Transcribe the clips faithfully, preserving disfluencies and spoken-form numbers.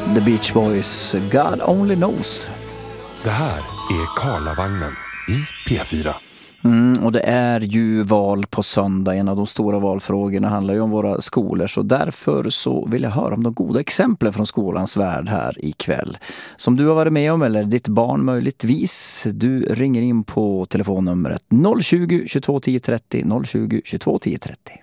The Beach Boys, God Only Knows. Det här är Karlavagnen i P fyra. Mm, och det är ju val på söndag. En av de stora valfrågorna handlar ju om våra skolor. Så därför så vill jag höra om de goda exemplen från skolans värld här ikväll. Som du har varit med om eller ditt barn möjligtvis. Du ringer in på telefonnumret noll tjugo, tjugotvå tio trettio noll tjugo, tjugotvå tio trettio.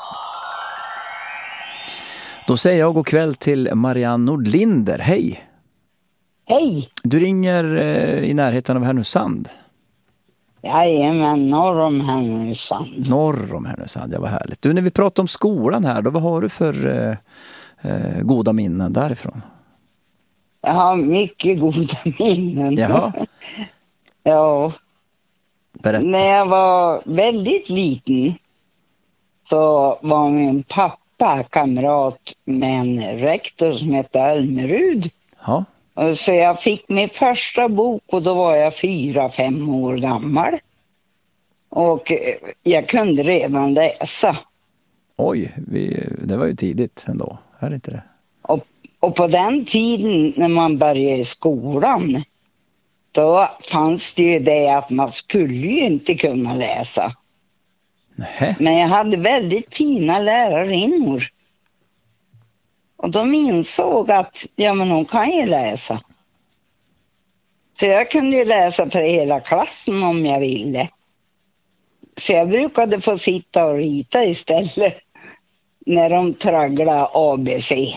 Då säger jag god kväll till Marianne Nordlinder. Hej! Hej! Du ringer eh, i närheten av Härnösand. Jajamän, norr om Härnösand. Norr om Härnösand, ja vad härligt. Du, när vi pratar om skolan här, då vad har du för eh, eh, goda minnen därifrån? Jag har mycket goda minnen. Jaha. Ja. Berätta. När jag var väldigt liten så var min pappa kamrat med en rektor som hette Almerud. Ja. Så jag fick min första bok och då var jag fyra, fem år gammal. Och jag kunde redan läsa. Oj, vi, det var ju tidigt ändå. Är det inte det? Och, och på den tiden när man började i skolan, då fanns det ju det att man skulle ju inte kunna läsa. Nähä. Men jag hade väldigt fina lärarinnor. Och de insåg att, ja men hon kan ju läsa. Så jag kunde ju läsa för hela klassen om jag ville. Så jag brukade få sitta och rita istället. När de tragglade A B C.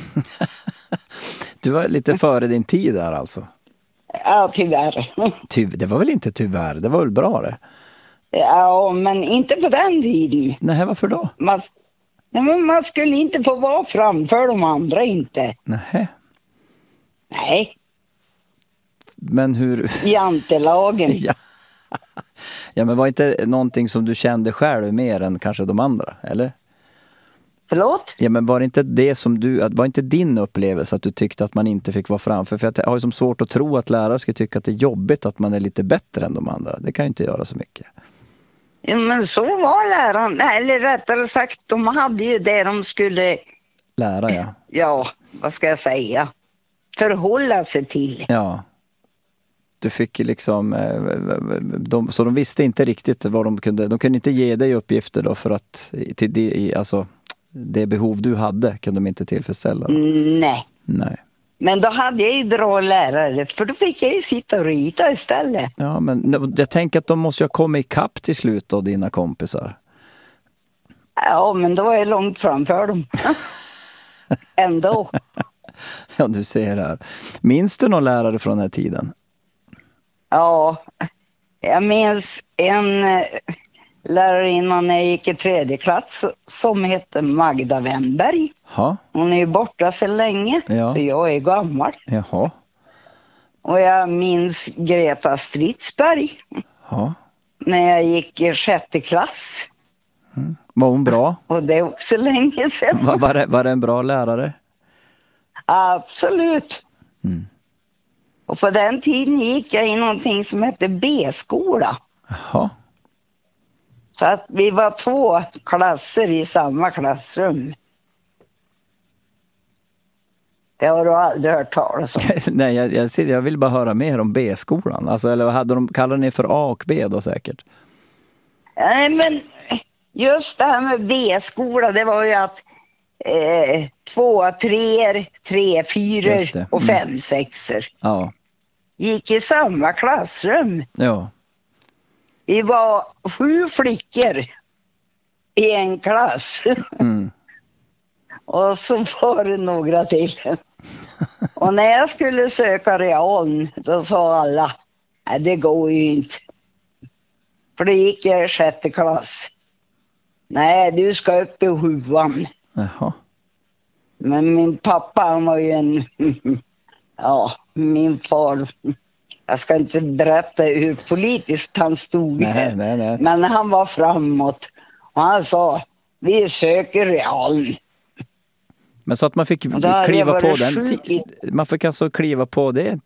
Du var lite före din tid där alltså. Ja, tyvärr. Ty, det var väl inte tyvärr, det var väl bra det? Ja, men inte på den tiden. Nej, varför då? Man, nej, men man skulle inte få vara framför de andra inte. Nej. Nej. Men hur... Jantelagen. ja. ja, men var inte någonting som du kände själv mer än kanske de andra, eller? Förlåt? Ja, men var det inte det som du, var inte din upplevelse att du tyckte att man inte fick vara framför? För jag har ju som svårt att tro att lärare ska tycka att det är jobbigt att man är lite bättre än de andra. Det kan ju inte göra så mycket. Ja, men så var läraren. Eller rättare sagt, de hade ju det de skulle... Lära, ja. Ja, vad ska jag säga? Förhålla sig till. Ja. Du fick liksom... De, så de visste inte riktigt vad de kunde... De kunde inte ge dig uppgifter då för att... Till det, alltså, det behov du hade kunde de inte tillfredsställa. Då. Nej. Nej. Men då hade jag ju bra lärare. För då fick jag ju sitta och rita istället. Ja, men jag tänker att de måste ju ha kommit i kapp till slut av dina kompisar. Ja, men då var jag långt framför dem. Ändå. Ja, du ser det här. Minns du någon lärare från den här tiden? Ja, jag minns en lärarinna när jag gick i tredje klass som hette Magda Wennberg. Ja. Hon är ju borta så länge, Ja. så jag är gammal. Jaha. Och jag minns Greta Stridsberg Ja. när jag gick i sjätte klass. Mm. Var hon bra? Och det är också länge sedan. Var, var, det, var det en bra lärare? Absolut. Mm. Och på den tiden gick jag i någonting som hette B-skola. Jaha. Så att vi var två klasser i samma klassrum. Det har du aldrig hört talas om. Nej, jag, jag, jag vill bara höra mer om B-skolan. Alltså, eller hade de, kallade ni för A och B då säkert? Nej, men just det här med B-skola, det var ju att eh, två, treor, tre, fyror och fem, mm. sexor. Ja. Gick i samma klassrum. Ja. Vi var sju flickor i en klass. Mm. Och så var det några till. Och när jag skulle söka realen, då sa alla, nej det går ju inte. För det gick jag i sjätte klass. Nej, du ska upp i sjuan. Jaha. Men min pappa, han var ju en... ja, min far... Jag ska inte berätta hur politiskt han stod. Nej, nej, nej. Men han var framåt. Och han sa, vi söker realen. Men så att man fick kliva på den t- man fick alltså kliva på det